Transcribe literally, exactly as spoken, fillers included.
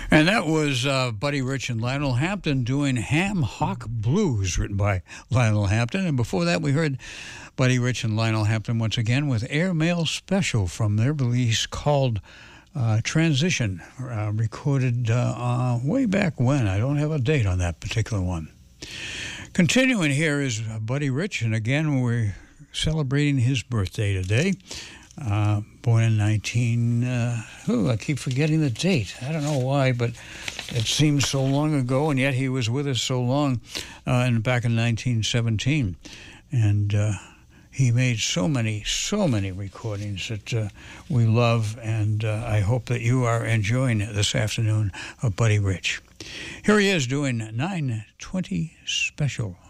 And that was uh, Buddy Rich and Lionel Hampton doing Ham Hock Blues, written by Lionel Hampton. And before that, we heard Buddy Rich and Lionel Hampton once again with Airmail Special from their release called uh, Transition, uh, recorded uh, uh, way back when. I don't have a date on that particular one. Continuing here is Buddy Rich, and again, we're celebrating his birthday today. Uh, born in nineteen, uh, oh, I keep forgetting the date. I don't know why, but it seems so long ago, and yet he was with us so long, uh, and back in nineteen seventeen. And uh, he made so many, so many recordings that uh, we love, and uh, I hope that you are enjoying this afternoon of Buddy Rich. Here he is doing nine twenty Special.